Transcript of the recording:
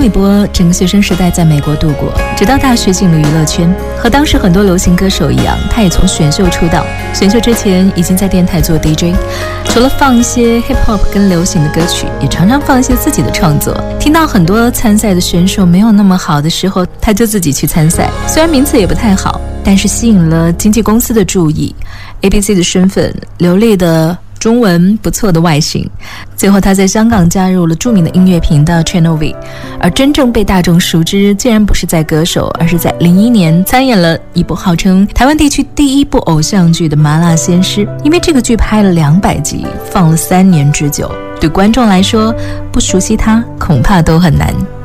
李波整个学生时代在美国度过，直到大学进入娱乐圈。和当时很多流行歌手一样，他也从选秀出道，选秀之前已经在电台做 DJ， 除了放一些 hip hop 跟流行的歌曲，也常常放一些自己的创作。听到很多参赛的选手没有那么好的时候，他就自己去参赛，虽然名次也不太好，但是吸引了经纪公司的注意。 ABC 的身份，流利的中文，不错的外形，最后他在香港加入了著名的音乐频道 Channel V， 而真正被大众熟知竟然不是在歌手，而是在2001年参演了一部号称台湾地区第一部偶像剧的《麻辣鲜师》。因为这个剧拍了200集，放了3年之久，对观众来说不熟悉他恐怕都很难。